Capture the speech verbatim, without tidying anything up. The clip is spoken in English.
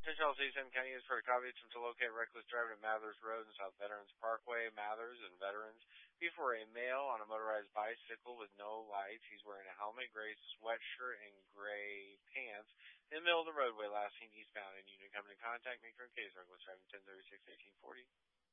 Central Citizen County is for a copy to locate reckless driving at Mathers Road and South Veterans Parkway, Mathers and Veterans. Before a male on a motorized bicycle with no lights. He's wearing a helmet, gray sweatshirt, and gray pants. In the middle of the roadway, last seen eastbound in Union. Coming in contact, make your case. Reckless driving ten thirty-six eighteen forty.